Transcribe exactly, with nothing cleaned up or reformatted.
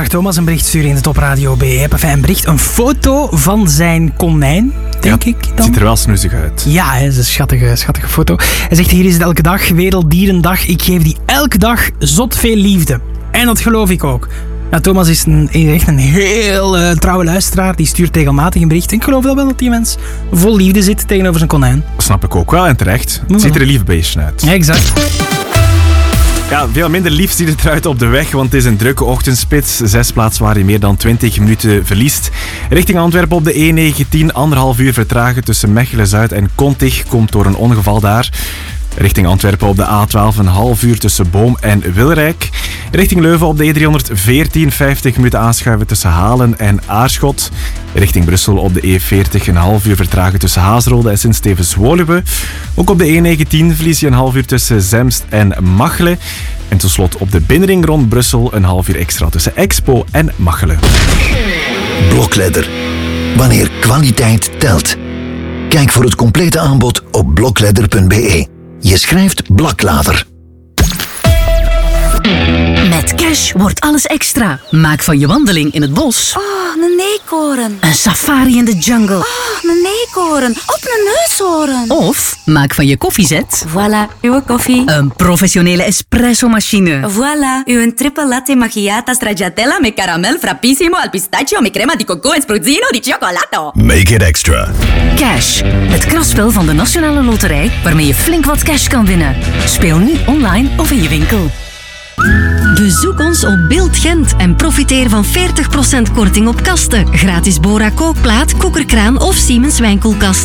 mag Thomas een bericht sturen in de Top Radio B E. Enfin, een bericht, een foto van zijn konijn, denk ja, ik dan. Het ziet er wel snoezig uit. Ja, hè, dat is een schattige, schattige foto. Hij zegt, hier is het elke dag, Werelddierendag. Ik geef die elke dag zot veel liefde. En dat geloof ik ook. Ja, Thomas is een, echt een heel uh, trouwe luisteraar. Die stuurt regelmatig een bericht. En ik geloof wel dat die mens vol liefde zit tegenover zijn konijn. Dat snap ik ook wel en terecht. Het ziet er een lief beestje uit. Ja, exact. Ja, veel minder lief ziet het eruit op de weg, want het is een drukke ochtendspits. Zes plaatsen waar je meer dan twintig minuten verliest. Richting Antwerpen op de E negentien, anderhalf uur vertragen tussen Mechelen-Zuid en Kontig. Komt door een ongeval daar. Richting Antwerpen op de A twaalf een half uur tussen Boom en Wilrijk. Richting Leuven op de E driehonderdveertien vijftig minuten aanschuiven tussen Halen en Aarschot. Richting Brussel op de E veertig een half uur vertragen tussen Haasrode en Sint-Stevens-Woluwe. Ook op de E negentien verlies je een half uur tussen Zemst en Machelen. En tot slot op de binnenring rond Brussel een half uur extra tussen Expo en Machelen. Blokledder. Wanneer kwaliteit telt. Kijk voor het complete aanbod op blokledder punt b e. Je schrijft Blaklader. Met Cash wordt alles extra. Maak van je wandeling in het bos Oh, een eekhoorn. een safari in de jungle. Oh, een eekhoorn. Op een neushoorn. Of maak van je koffiezet Voilà, uw koffie. een professionele espresso-machine. Voilà, uw triple latte macchiata stracciatella met caramel frappissimo al pistachio met crema di coco en spruzzino di cioccolato. Make it extra. Cash, het kraspel van de Nationale Loterij waarmee je flink wat cash kan winnen. Speel nu online of in je winkel. Bezoek ons op Beeld Gent en profiteer van veertig procent korting op kasten. Gratis Bora kookplaat, koekerkraan of Siemens wijnkoelkast.